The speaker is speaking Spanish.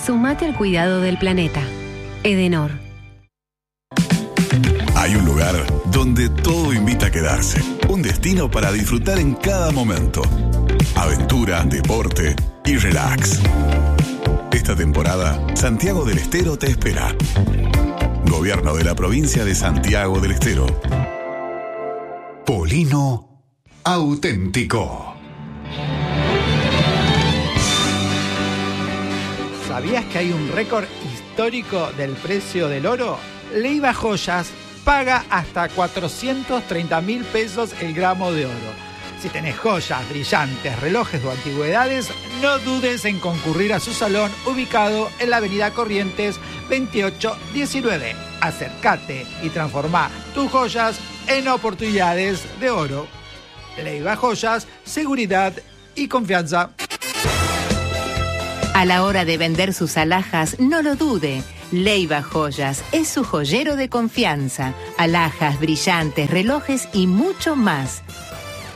Sumate al cuidado del planeta. Edenor. Hay un lugar donde todo invita a quedarse. Un destino para disfrutar en cada momento. Aventura, deporte y relax. Esta temporada, Santiago del Estero te espera. Gobierno de la provincia de Santiago del Estero. Polino Auténtico. ¿Sabías que hay un récord histórico del precio del oro? Leiva Joyas paga hasta 430.000 pesos el gramo de oro. Si tenés joyas, brillantes, relojes o antigüedades, no dudes en concurrir a su salón ubicado en la avenida Corrientes 2819. Acércate y transformá tus joyas en oportunidades de oro. Leiva Joyas, seguridad y confianza. A la hora de vender sus alhajas, no lo dude. Leiva Joyas es su joyero de confianza. Alhajas, brillantes, relojes y mucho más.